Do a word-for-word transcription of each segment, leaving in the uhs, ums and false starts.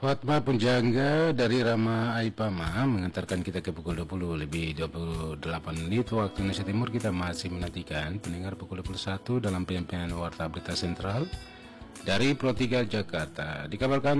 Khotbah Punjangga dari Rama Aipama mengantarkan kita ke pukul dua puluh lebih dua puluh delapan menit waktu Indonesia Timur. Kita masih menantikan pendengar pukul dua puluh satu dalam penyampaian Warta Berita Sentral dari Pro tiga Jakarta. Dikabarkan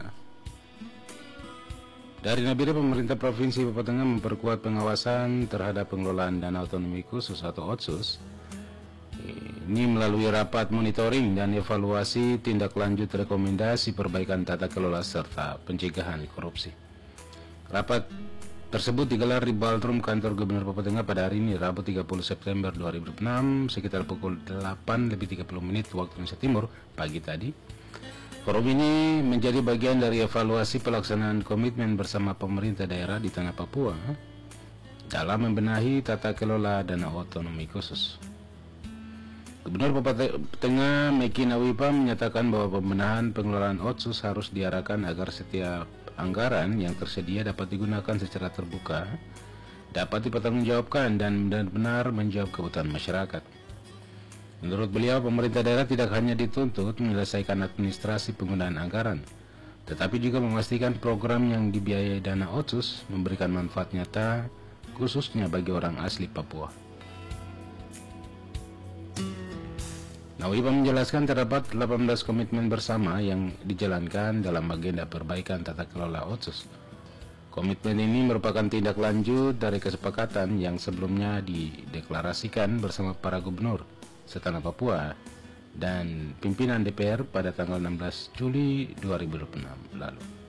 dari Nabire, pemerintah Provinsi Papua Tengah memperkuat pengawasan terhadap pengelolaan dana otonomi khusus atau Otsus. Ini melalui rapat monitoring dan evaluasi tindak lanjut rekomendasi perbaikan tata kelola serta pencegahan korupsi. Rapat tersebut digelar di ballroom kantor Gubernur Papua Tengah pada hari ini, Rabu tiga puluh September dua ribu dua puluh enam, sekitar pukul delapan lebih tiga puluh menit waktu Indonesia Timur pagi tadi. Forum ini menjadi bagian dari evaluasi pelaksanaan komitmen bersama pemerintah daerah di tanah Papua dalam membenahi tata kelola dana otonomi khusus. Gubernur Papua Tengah Meki Nawipa menyatakan bahwa pembenahan pengelolaan Otsus harus diarahkan agar setiap anggaran yang tersedia dapat digunakan secara terbuka, dapat dipertanggungjawabkan dan benar-benar menjawab kebutuhan masyarakat. Menurut beliau, pemerintah daerah tidak hanya dituntut menyelesaikan administrasi penggunaan anggaran, tetapi juga memastikan program yang dibiayai dana Otsus memberikan manfaat nyata, khususnya bagi orang asli Papua. Nawipa menjelaskan terdapat delapan belas komitmen bersama yang dijalankan dalam agenda perbaikan tata kelola Otsus. Komitmen ini merupakan tindak lanjut dari kesepakatan yang sebelumnya dideklarasikan bersama para gubernur setanah Papua dan pimpinan D P R pada tanggal enam belas Juli dua ribu dua puluh enam lalu.